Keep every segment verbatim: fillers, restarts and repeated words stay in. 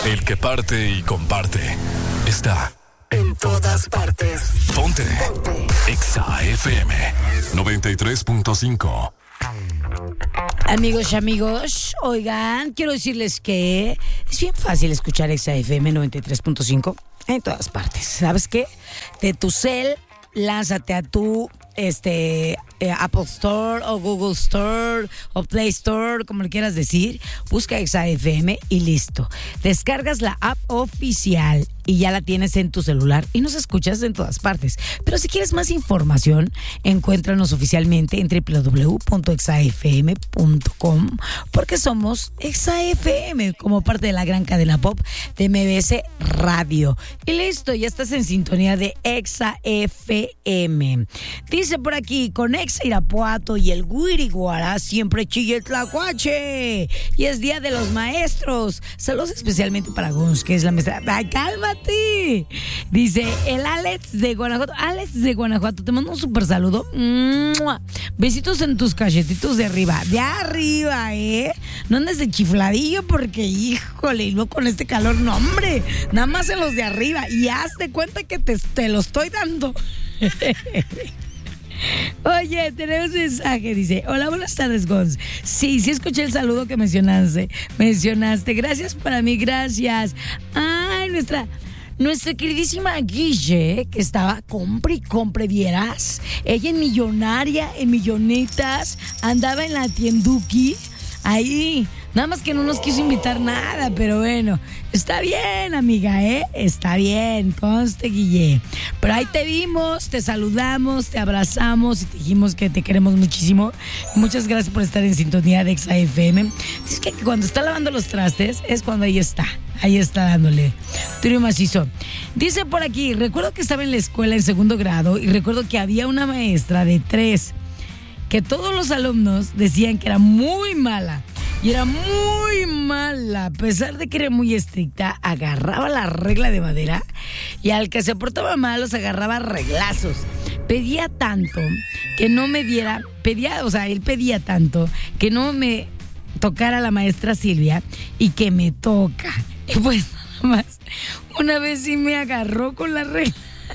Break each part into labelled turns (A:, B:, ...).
A: El que parte y comparte está en todas partes. Ponte. Ponte. Exa F M noventa y tres punto cinco.
B: Amigos y amigos, oigan, quiero decirles que es bien fácil escuchar Exa F M noventa y tres punto cinco en todas partes. ¿Sabes qué? De tu cel, lánzate a tu este eh, Apple Store o Google Store o Play Store, como le quieras decir. Busca Exa F M y listo. Descargas la app oficial y ya la tienes en tu celular y nos escuchas en todas partes. Pero si quieres más información, encuéntranos oficialmente en doble u doble u doble u punto exa f m punto com, porque somos Exa F M, como parte de la gran cadena pop de M B S Radio. Y listo, ya estás en sintonía de Exa F M. Dice por aquí, con Exa Irapuato y el Guiriguara siempre chilla el tlacuache. Y es Día de los Maestros. Saludos especialmente para Gonz, que es la maestra. ¡Ay, cálmate! Dice el Alex de Guanajuato. Alex de Guanajuato, te mando un súper saludo. ¡Mua! Besitos en tus cachetitos de arriba. De arriba, ¿eh? No andes de chifladillo porque, híjole, y no con este calor, no, hombre. Nada más en los de arriba. Y hazte cuenta que te, te lo estoy dando. Oye, tenemos un mensaje, dice: hola, buenas tardes, Gonz. Sí, sí escuché el saludo que mencionaste. Mencionaste, gracias para mí, gracias. Ay, nuestra Nuestra queridísima Guille, que estaba compre y compre, vieras. Ella en millonaria, en millonetas, andaba en la tienduki, ahí. Nada más que no nos quiso invitar nada, pero bueno, está bien, amiga, ¿eh? Está bien, conste, Guille. Pero ahí te vimos, te saludamos, te abrazamos y te dijimos que te queremos muchísimo. Muchas gracias por estar en sintonía de Exa F M. Es que cuando está lavando los trastes es cuando ahí está. Ahí está dándole tiro macizo. Dice por aquí, recuerdo que estaba en la escuela en segundo grado y recuerdo que había una maestra de tres que todos los alumnos decían que era muy mala. Y era muy mala, a pesar de que era muy estricta, agarraba la regla de madera y al que se portaba mal los agarraba a reglazos. Pedía tanto que no me diera, pedía, o sea, él pedía tanto que no me tocara la maestra Silvia y que me toca. Y pues nada más, una vez sí me agarró con la regla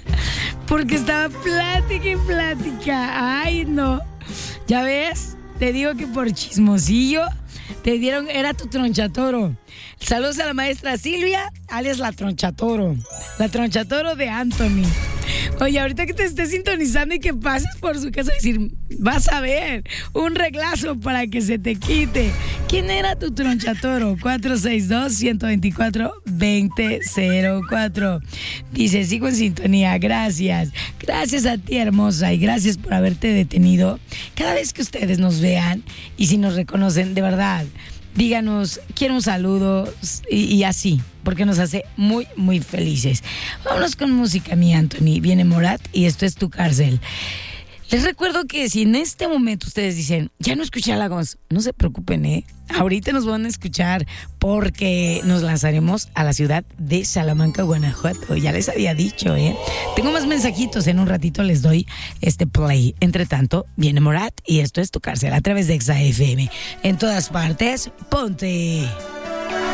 B: porque estaba plática y plática. Ay, no. ¿Ya ves? Te digo que por chismosillo te dieron, era tu tronchatoro. Saludos a la maestra Silvia, alias la tronchatoro. La tronchatoro de Anthony. Oye, ahorita que te estés sintonizando y que pases por su casa y decir, vas a ver, un reglazo para que se te quite. ¿Quién era tu tronchatoro? cuatro seis dos, uno dos cuatro, dos cero cero cuatro. Dice, sigo en sintonía, gracias. Gracias a ti, hermosa, y gracias por haberte detenido. Cada vez que ustedes nos vean y si nos reconocen, de verdad, díganos, quiero un saludo y, y así, porque nos hace muy, muy felices. Vámonos con música, mi Anthony. Viene Morat y esto es Tu Cárcel. Les recuerdo que si en este momento ustedes dicen, ya no escuché a la Gonz, no se preocupen, ¿eh? Ahorita nos van a escuchar porque nos lanzaremos a la ciudad de Salamanca, Guanajuato. Ya les había dicho, ¿eh? Tengo más mensajitos, en un ratito les doy este play. Entre tanto, viene Morat y esto es Tu Cárcel a través de Exa F M. En todas partes, ponte.